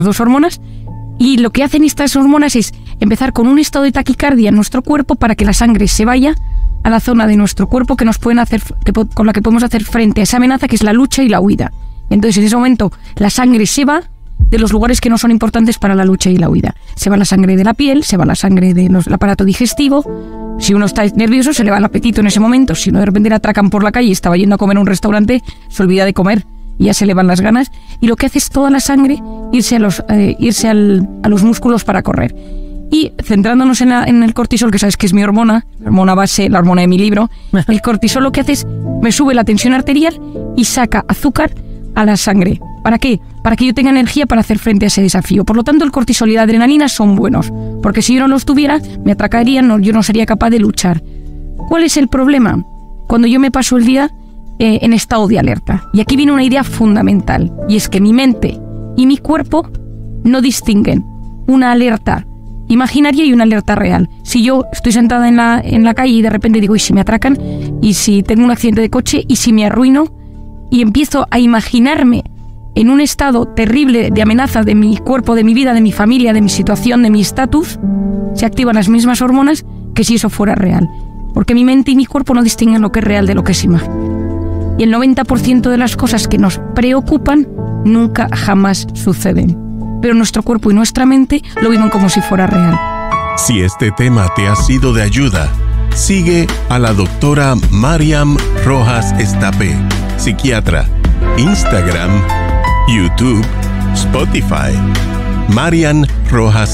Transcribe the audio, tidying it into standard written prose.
2 hormonas, y lo que hacen estas hormonas es empezar con un estado de taquicardia en nuestro cuerpo para que la sangre se vaya a la zona de nuestro cuerpo que nos pueden hacer, con la que podemos hacer frente a esa amenaza que es la lucha y la huida. Entonces en ese momento la sangre se va de los lugares que no son importantes para la lucha y la huida. Se va la sangre de la piel, se va la sangre del aparato digestivo. Si uno está nervioso se le va el apetito en ese momento. Si uno de repente le atracan por la calle y estaba yendo a comer a un restaurante, se olvida de comer y ya se le van las ganas. Y lo que hace es toda la sangre irse a los músculos para correr. Y centrándonos en el cortisol, que sabes que es mi hormona, la hormona base, la hormona de mi libro, el cortisol lo que hace es me sube la tensión arterial y saca azúcar a la sangre. ¿Para qué? Para que yo tenga energía para hacer frente a ese desafío. Por lo tanto, el cortisol y la adrenalina son buenos, porque si yo no los tuviera, me atracarían, yo no sería capaz de luchar. ¿Cuál es el problema? Cuando yo me paso el día en estado de alerta. Y aquí viene una idea fundamental, y es que mi mente y mi cuerpo no distinguen una alerta imaginaria y una alerta real. Si yo estoy sentada en la calle y de repente digo, ¿y si me atracan? ¿Y si tengo un accidente de coche? ¿Y si me arruino? Y empiezo a imaginarme en un estado terrible de amenaza de mi cuerpo, de mi vida, de mi familia, de mi situación, de mi estatus, se activan las mismas hormonas que si eso fuera real. Porque mi mente y mi cuerpo no distinguen lo que es real de lo que es imagen. Y el 90% de las cosas que nos preocupan nunca jamás suceden. Pero nuestro cuerpo y nuestra mente lo viven como si fuera real. Si este tema te ha sido de ayuda, sigue a la doctora Mariam Rojas Estapé, psiquiatra, Instagram, YouTube, Spotify. Mariam Rojas